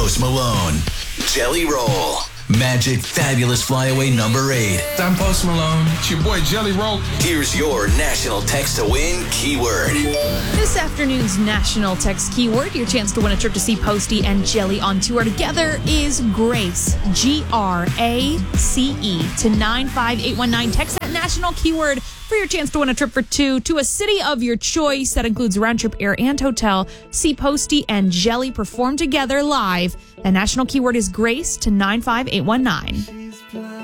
Post Malone. Jelly Roll. Magic Fabulous Flyaway number 8. I'm Post Malone. It's your boy Jelly Roll. Here's your national text to win keyword. This afternoon's national text keyword, your chance to win a trip to see Posty and Jelly on tour together, is Grace. GRACE to 95819. Text that national keyword for your chance to win a trip for two to a city of your choice. That includes round trip air and hotel. See Posty and Jelly perform together live. The national keyword is Grace to 95819.